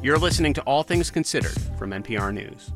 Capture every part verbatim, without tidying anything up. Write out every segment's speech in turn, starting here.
You're listening to All Things Considered from N P R News.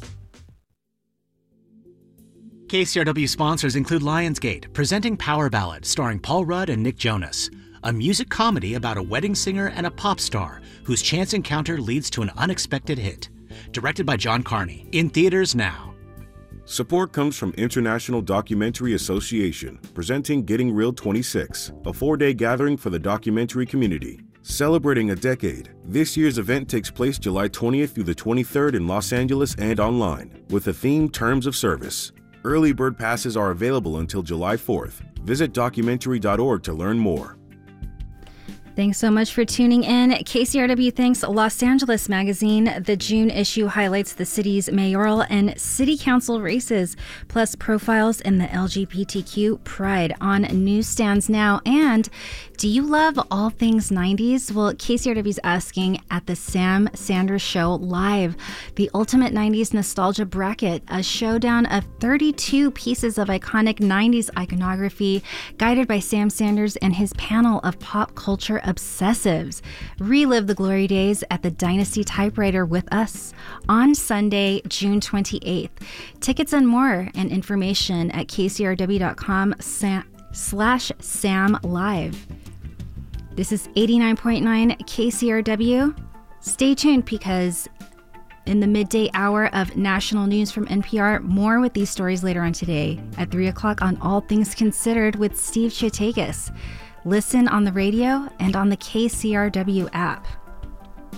K C R W sponsors include Lionsgate, presenting Power Ballad, starring Paul Rudd and Nick Jonas, a music comedy about a wedding singer and a pop star whose chance encounter leads to an unexpected hit. Directed by John Carney, in theaters now. Support comes from International Documentary Association, presenting Getting Real twenty-six, a four-day gathering for the documentary community. Celebrating a decade, this year's event takes place July twentieth through the twenty-third in Los Angeles and online, with the theme Terms of Service. Early bird passes are available until July fourth. Visit documentary dot org to learn more. Thanks so much for tuning in. K C R W thanks Los Angeles Magazine. The June issue highlights the city's mayoral and city council races, plus profiles in the L G B T Q pride on newsstands now. And do you love all things nineties? Well, K C R W's asking at the Sam Sanders Show Live, the ultimate nineties nostalgia bracket, a showdown of thirty-two pieces of iconic nineties iconography guided by Sam Sanders and his panel of pop culture obsessives. Relive the glory days at the Dynasty Typewriter with us on Sunday, June twenty-eighth. Tickets and more and information at k c r w dot com slash sam live. This is eighty-nine point nine K C R W. Stay tuned because in the midday hour of national news from N P R, more with these stories later on today at three o'clock on All Things Considered with Steve Chiotakis. Listen on the radio and on the K C R W app.